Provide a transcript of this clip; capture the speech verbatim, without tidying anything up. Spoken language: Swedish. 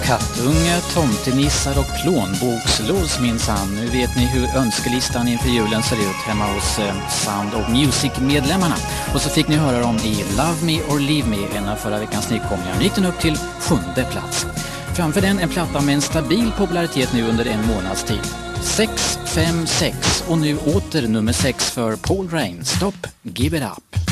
Kattunge, tomtenissar och plånbokslås minsann. Nu vet ni hur önskelistan inför julen ser ut hemma hos eh, Sound of Music-medlemmarna. Och så fick ni höra dem i Love Me or Leave Me, en av förra veckans nykomlingar. Nu gick den upp till sjunde plats. Framför den en platta med en stabil popularitet nu under en månads tid. sex fem sex och nu åter nummer sex för Paul Rain, Stop, Give It Up.